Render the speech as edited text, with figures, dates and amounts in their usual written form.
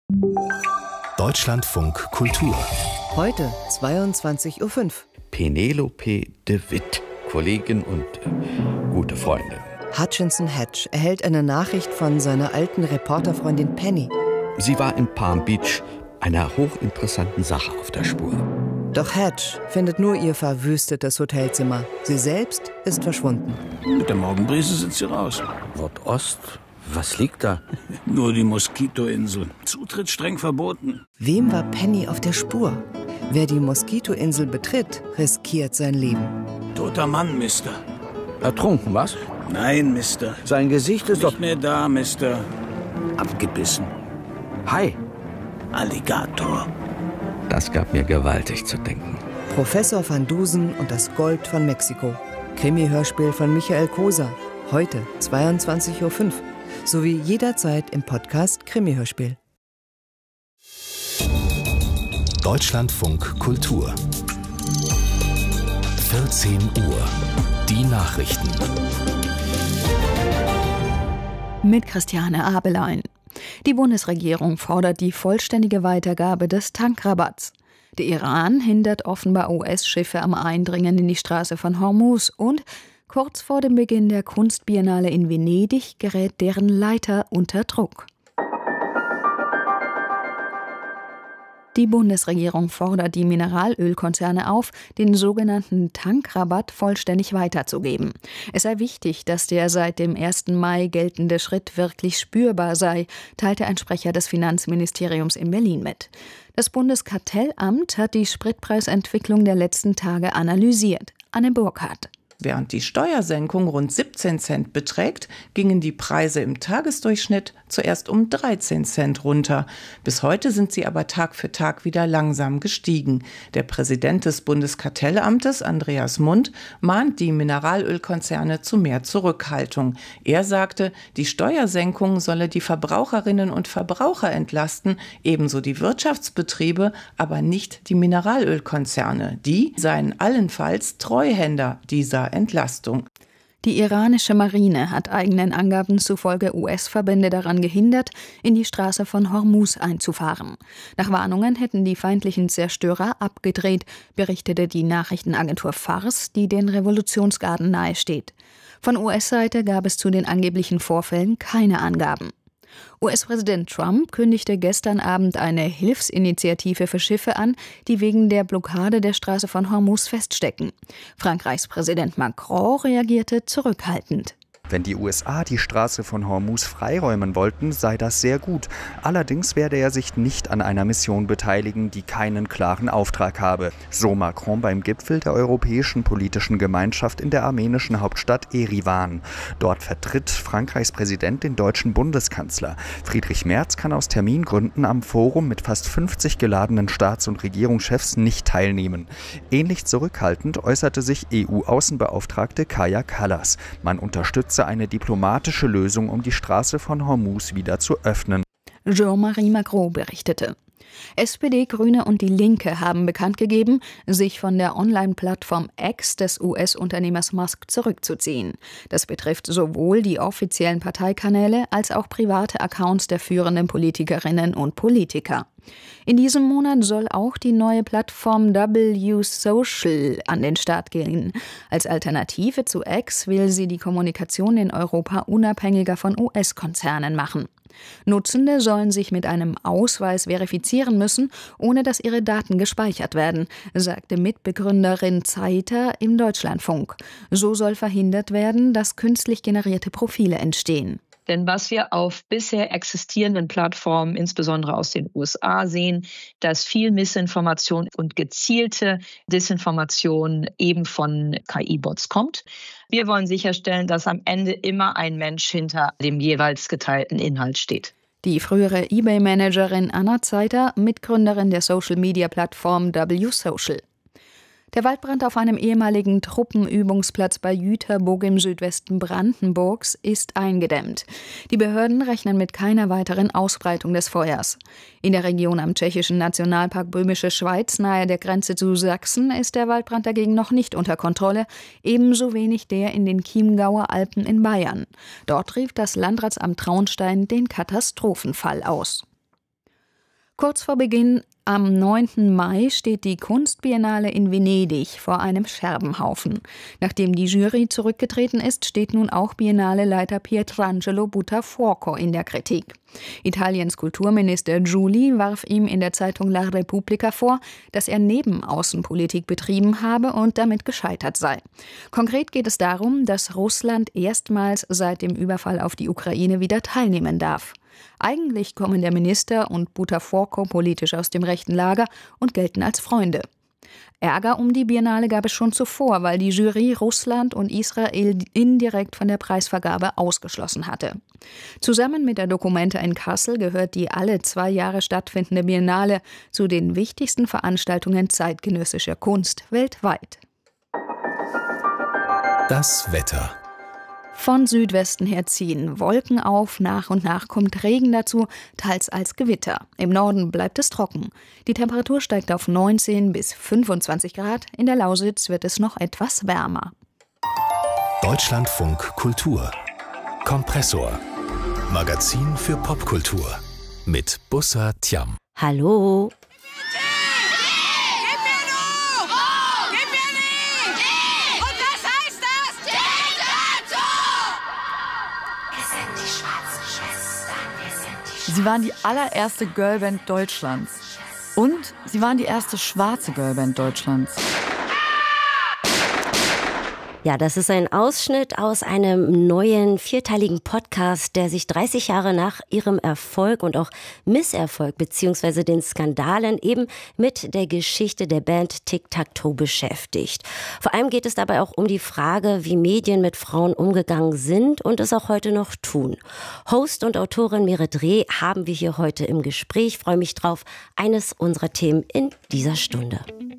Deutschlandfunk Kultur. Heute 22:05 Uhr. Penelope de Witt, Kollegin und gute Freundin. Hutchinson Hedge erhält eine Nachricht von seiner alten Reporterfreundin Penny. Sie war in Palm Beach einer hochinteressanten Sache auf der Spur. Doch Hedge findet nur ihr verwüstetes Hotelzimmer. Sie selbst ist verschwunden. Mit der Morgenbrise sind sie raus. Nordost? Was liegt da? Nur die Moskitoinsel. Zutritt streng verboten. Wem war Penny auf der Spur? Wer die Moskitoinsel betritt, riskiert sein Leben. Toter Mann, Mister. Ertrunken, was? Nein, Mister. Sein Gesicht ist Nicht mehr da, Mister. Abgebissen. Hi. Alligator. Das gab mir gewaltig zu denken. Professor van Dusen und das Gold von Mexiko. Krimi-Hörspiel von Michael Koser. Heute 22:05 Uhr. Sowie jederzeit im Podcast Krimi-Hörspiel. Deutschlandfunk Kultur. 14 Uhr. Die Nachrichten. Mit Christiane Abelein. Die Bundesregierung fordert die vollständige Weitergabe des Tankrabatts. Der Iran hindert offenbar US-Schiffe am Eindringen in die Straße von Hormuz und kurz vor dem Beginn der Kunstbiennale in Venedig gerät deren Leiter unter Druck. Die Bundesregierung fordert die Mineralölkonzerne auf, den sogenannten Tankrabatt vollständig weiterzugeben. Es sei wichtig, dass der seit dem 1. Mai geltende Schritt wirklich spürbar sei, teilte ein Sprecher des Finanzministeriums in Berlin mit. Das Bundeskartellamt hat die Spritpreisentwicklung der letzten Tage analysiert. Anne Burkhardt. Während die Steuersenkung rund 17 Cent beträgt, gingen die Preise im Tagesdurchschnitt zuerst um 13 Cent runter. Bis heute sind sie aber Tag für Tag wieder langsam gestiegen. Der Präsident des Bundeskartellamtes, Andreas Mund, mahnt die Mineralölkonzerne zu mehr Zurückhaltung. Er sagte, die Steuersenkung solle die Verbraucherinnen und Verbraucher entlasten, ebenso die Wirtschaftsbetriebe, aber nicht die Mineralölkonzerne. Die seien allenfalls Treuhänder dieser Entlastung. Die iranische Marine hat eigenen Angaben zufolge US-Verbände daran gehindert, in die Straße von Hormuz einzufahren. Nach Warnungen hätten die feindlichen Zerstörer abgedreht, berichtete die Nachrichtenagentur Fars, die den Revolutionsgarden nahesteht. Von US-Seite gab es zu den angeblichen Vorfällen keine Angaben. US-Präsident Trump kündigte gestern Abend eine Hilfsinitiative für Schiffe an, die wegen der Blockade der Straße von Hormuz feststecken. Frankreichs Präsident Macron reagierte zurückhaltend. Wenn die USA die Straße von Hormuz freiräumen wollten, sei das sehr gut. Allerdings werde er sich nicht an einer Mission beteiligen, die keinen klaren Auftrag habe. So Macron beim Gipfel der Europäischen Politischen Gemeinschaft in der armenischen Hauptstadt Erivan. Dort vertritt Frankreichs Präsident den deutschen Bundeskanzler. Friedrich Merz kann aus Termingründen am Forum mit fast 50 geladenen Staats- und Regierungschefs nicht teilnehmen. Ähnlich zurückhaltend äußerte sich EU-Außenbeauftragte Kaja Kallas. Man unterstütze eine diplomatische Lösung, um die Straße von Hormuz wieder zu öffnen. Jean-Marie Magro berichtete. SPD, Grüne und die Linke haben bekannt gegeben, sich von der Online-Plattform X des US-Unternehmers Musk zurückzuziehen. Das betrifft sowohl die offiziellen Parteikanäle als auch private Accounts der führenden Politikerinnen und Politiker. In diesem Monat soll auch die neue Plattform W Social an den Start gehen. Als Alternative zu X will sie die Kommunikation in Europa unabhängiger von US-Konzernen machen. Nutzende sollen sich mit einem Ausweis verifizieren müssen, ohne dass ihre Daten gespeichert werden, sagte Mitbegründerin Zeiter im Deutschlandfunk. So soll verhindert werden, dass künstlich generierte Profile entstehen. Denn was wir auf bisher existierenden Plattformen, insbesondere aus den USA, sehen, dass viel Missinformation und gezielte Desinformation eben von KI-Bots kommt. Wir wollen sicherstellen, dass am Ende immer ein Mensch hinter dem jeweils geteilten Inhalt steht. Die frühere eBay-Managerin Anna Zeiter, Mitgründerin der Social-Media-Plattform W Social. Der Waldbrand auf einem ehemaligen Truppenübungsplatz bei Jüterburg im Südwesten Brandenburgs ist eingedämmt. Die Behörden rechnen mit keiner weiteren Ausbreitung des Feuers. In der Region am tschechischen Nationalpark Böhmische Schweiz nahe der Grenze zu Sachsen ist der Waldbrand dagegen noch nicht unter Kontrolle, ebenso wenig der in den Chiemgauer Alpen in Bayern. Dort rief das Landratsamt Traunstein den Katastrophenfall aus. Kurz vor Beginn am 9. Mai steht die Kunstbiennale in Venedig vor einem Scherbenhaufen. Nachdem die Jury zurückgetreten ist, steht nun auch Biennale-Leiter Pietrangelo Buttafuoco in der Kritik. Italiens Kulturminister Giuli warf ihm in der Zeitung La Repubblica vor, dass er Nebenaußenpolitik betrieben habe und damit gescheitert sei. Konkret geht es darum, dass Russland erstmals seit dem Überfall auf die Ukraine wieder teilnehmen darf. Eigentlich kommen der Minister und Buttafuoco politisch aus dem rechten Lager und gelten als Freunde. Ärger um die Biennale gab es schon zuvor, weil die Jury Russland und Israel indirekt von der Preisvergabe ausgeschlossen hatte. Zusammen mit der Documenta in Kassel gehört die alle 2 Jahre stattfindende Biennale zu den wichtigsten Veranstaltungen zeitgenössischer Kunst weltweit. Das Wetter. Von Südwesten her ziehen Wolken auf, nach und nach kommt Regen dazu, teils als Gewitter. Im Norden bleibt es trocken. Die Temperatur steigt auf 19 bis 25 Grad. In der Lausitz wird es noch etwas wärmer. Deutschlandfunk Kultur. Kompressor. Magazin für Popkultur. Mit Bussa Tiam. Hallo. Sie waren die allererste Girlband Deutschlands. Und sie waren die erste schwarze Girlband Deutschlands. Ja, das ist ein Ausschnitt aus einem neuen 4-teiligen Podcast, der sich 30 Jahre nach ihrem Erfolg und auch Misserfolg bzw. den Skandalen eben mit der Geschichte der Band Tic-Tac-Toe beschäftigt. Vor allem geht es dabei auch um die Frage, wie Medien mit Frauen umgegangen sind und es auch heute noch tun. Host und Autorin Merit Reh haben wir hier heute im Gespräch. Ich freue mich drauf. Eines unserer Themen in dieser Stunde.